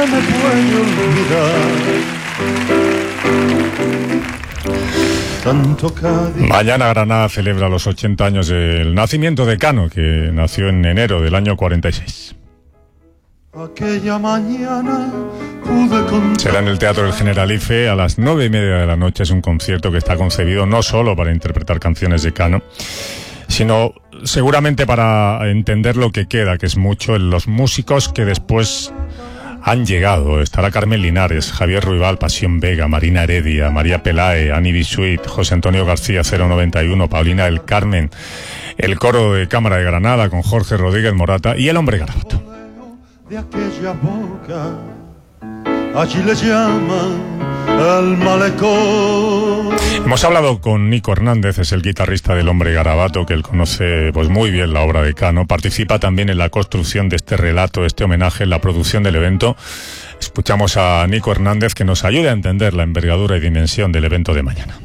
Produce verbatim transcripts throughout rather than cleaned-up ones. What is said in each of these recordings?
me puede olvidar. Mañana Granada celebra los ochenta años del nacimiento de Cano, que nació en enero del año cuarenta y seis. Aquella mañana pude contar. Será en el Teatro del Generalife a las nueve y media de la noche. Es un concierto que está concebido no solo para interpretar canciones de Cano, sino seguramente para entender lo que queda, que es mucho, en los músicos que después han llegado. Estará Carmen Linares, Javier Ruibal, Pasión Vega, Marina Heredia, María Pelae, Ani Bisuit, José Antonio García cero noventa y uno, Paulina del Carmen, el coro de Cámara de Granada con Jorge Rodríguez Morata y el Hombre Garabato. De aquella boca, allí le llaman el malecón. Hemos hablado con Nico Hernández, es el guitarrista del Hombre Garabato, que él conoce pues muy bien la obra de Cano. Participa también en la construcción de este relato, este homenaje, en la producción del evento. Escuchamos a Nico Hernández, que nos ayuda a entender la envergadura y dimensión del evento de mañana.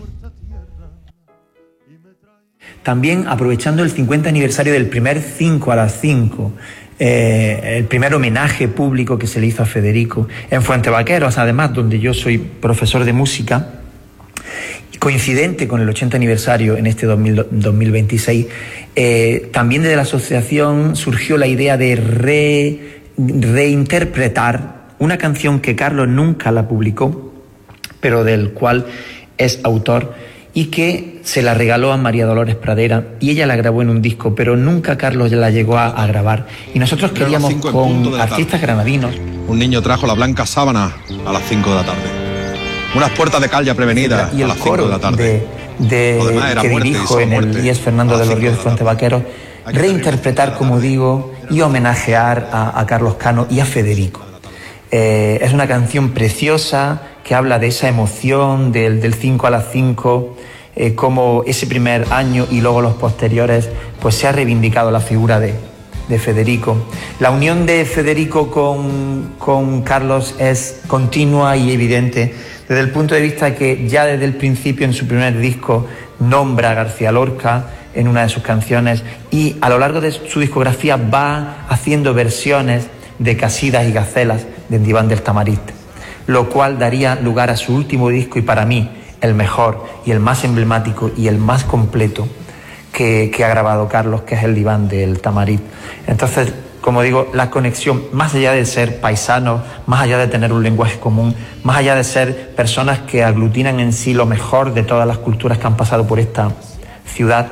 También aprovechando el cincuenta aniversario del primer cinco a las cinco, eh, el primer homenaje público que se le hizo a Federico en Fuentevaqueros, además, donde yo soy profesor de música, coincidente con el ochenta aniversario en este dos mil veintiséis, eh, también desde la asociación surgió la idea de re, reinterpretar una canción que Carlos nunca la publicó, pero del cual es autor, y que se la regaló a María Dolores Pradera, y ella la grabó en un disco, pero nunca Carlos la llegó a, a grabar. Y nosotros queríamos, con artistas granadinos... Un niño trajo la blanca sábana a las cinco de la tarde. Unas puertas de cal ya prevenidas a las cinco de la tarde. De, de, que dirijo en el I E S Fernando de los Ríos de Fuentevaqueros, reinterpretar, como digo, y homenajear a, a Carlos Cano y a Federico. Eh, es una canción preciosa que habla de esa emoción del, del cinco a las cinco, eh, como ese primer año y luego los posteriores, pues se ha reivindicado la figura de, de Federico. La unión de Federico con, con Carlos es continua y evidente, desde el punto de vista que ya desde el principio, en su primer disco, nombra a García Lorca en una de sus canciones, y a lo largo de su discografía va haciendo versiones de Casidas y Gacelas del Diván del Tamarit, lo cual daría lugar a su último disco, y para mí el mejor y el más emblemático y el más completo que, que ha grabado Carlos, que es el Diván del Tamarit. Entonces, como digo, la conexión, más allá de ser paisanos, más allá de tener un lenguaje común, más allá de ser personas que aglutinan en sí lo mejor de todas las culturas que han pasado por esta ciudad,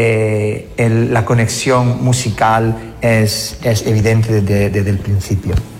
eh, el, la conexión musical es, es evidente desde, desde el principio.